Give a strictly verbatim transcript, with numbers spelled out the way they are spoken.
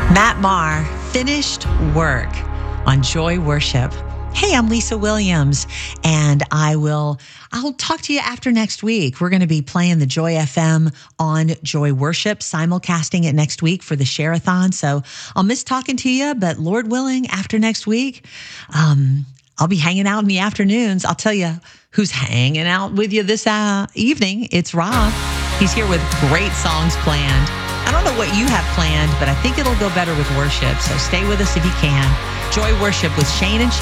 Matt Maher, Finished Work on Joy Worship. Hey, I'm Lisa Williams, and I will, I'll talk to you after next week. We're going to be playing the Joy F M on Joy Worship, simulcasting it next week for the Share-a-thon. So I'll miss talking to you, but Lord willing, after next week, um, I'll be hanging out in the afternoons. I'll tell you who's hanging out with you this uh, evening. It's Rob. He's here with great songs planned. I don't know what you have planned, but I think it'll go better with worship. So stay with us if you can. Joy Worship with Shane and Shane.